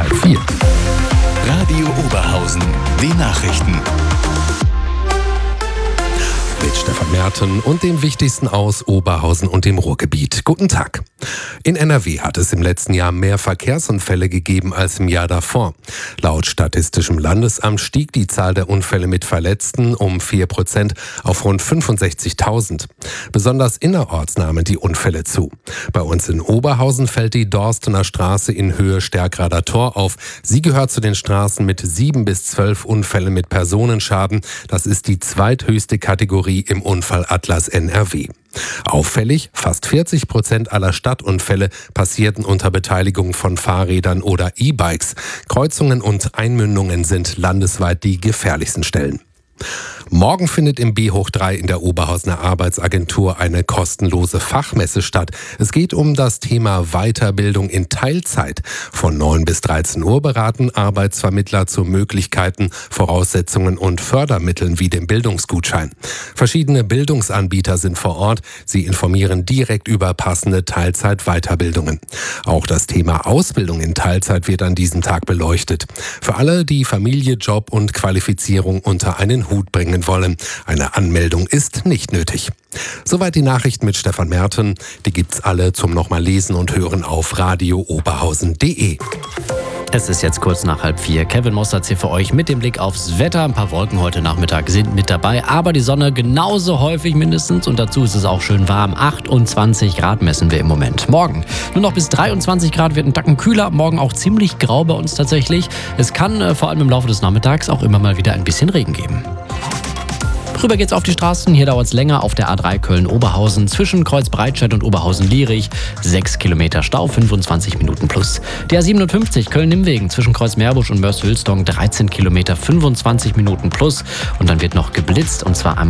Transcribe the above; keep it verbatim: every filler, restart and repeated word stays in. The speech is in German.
halb vier. Radio Oberhausen, die Nachrichten. Mit Stefan Merten und dem Wichtigsten aus Oberhausen und dem Ruhrgebiet. Guten Tag. In N R W hat es im letzten Jahr mehr Verkehrsunfälle gegeben als im Jahr davor. Laut Statistischem Landesamt stieg die Zahl der Unfälle mit Verletzten um vier Prozent auf rund fünfundsechzigtausend. Besonders innerorts nahmen die Unfälle zu. Bei uns in Oberhausen fällt die Dorstener Straße in Höhe Stärkrader Tor auf. Sie gehört zu den Straßen mit sieben bis zwölf Unfällen mit Personenschaden. Das ist die zweithöchste Kategorie im Unfallatlas N R W. Auffällig, fast vierzig Prozent aller Stadtunfälle passierten unter Beteiligung von Fahrrädern oder E-Bikes. Kreuzungen und Einmündungen sind landesweit die gefährlichsten Stellen. Morgen findet im B hoch drei in der Oberhausener Arbeitsagentur eine kostenlose Fachmesse statt. Es geht um das Thema Weiterbildung in Teilzeit. Von neun bis dreizehn Uhr beraten Arbeitsvermittler zu Möglichkeiten, Voraussetzungen und Fördermitteln wie dem Bildungsgutschein. Verschiedene Bildungsanbieter sind vor Ort. Sie informieren direkt über passende Teilzeit-Weiterbildungen. Auch das Thema Ausbildung in Teilzeit wird an diesem Tag beleuchtet. Für alle, die Familie, Job und Qualifizierung unter einen Hut bringen wollen. Eine Anmeldung ist nicht nötig. Soweit die Nachrichten mit Stefan Merten. Die gibt's alle zum nochmal lesen und hören auf radio oberhausen punkt de. Es ist jetzt kurz nach halb vier. Kevin Mostert hier für euch mit dem Blick aufs Wetter. Ein paar Wolken heute Nachmittag sind mit dabei, aber die Sonne genauso häufig mindestens und dazu ist es auch schön warm. achtundzwanzig Grad messen wir im Moment. Morgen nur noch bis dreiundzwanzig Grad, wird ein Tacken kühler. Morgen auch ziemlich grau bei uns tatsächlich. Es kann äh, vor allem im Laufe des Nachmittags auch immer mal wieder ein bisschen Regen geben. Rüber geht's auf die Straßen. Hier dauert es länger auf der A drei Köln-Oberhausen zwischen Kreuzbreitscheid und Oberhausen-Lierich. sechs Kilometer Stau, fünfundzwanzig Minuten plus. Die A siebenundfünfzig Köln-Nimwegen zwischen Kreuzmeerbusch und Mörs-Hülsdong dreizehn Kilometer, fünfundzwanzig Minuten plus. Und dann wird noch geblitzt und zwar einmal